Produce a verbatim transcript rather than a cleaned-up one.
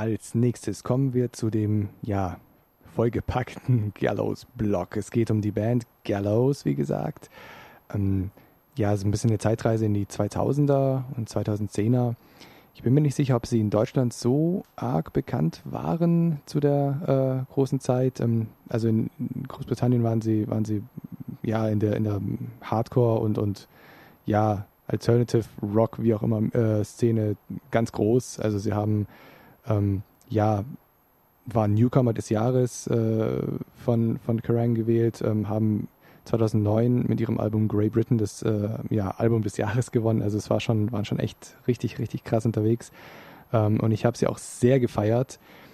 als nächstes kommen wir zu dem, ja, vollgepackten Gallows-Block. Es geht um die Band Gallows, wie gesagt. Ähm, ja, so ein bisschen eine Zeitreise in die zweitausender und zweitausendzehner. Ich bin mir nicht sicher, ob sie in Deutschland so arg bekannt waren zu der äh, großen Zeit. Ähm, also in Großbritannien waren sie, waren sie ja in der, in der Hardcore und, und ja, Alternative Rock, wie auch immer, äh, Szene ganz groß. Also sie haben ähm, ja, waren Newcomer des Jahres äh, von, von Kerrang gewählt, ähm, haben zweitausendneun mit ihrem Album Grey Britain das äh, ja, Album des Jahres gewonnen. Also es war schon, waren schon echt richtig, richtig krass unterwegs. Ähm, und ich habe sie auch sehr gefeiert.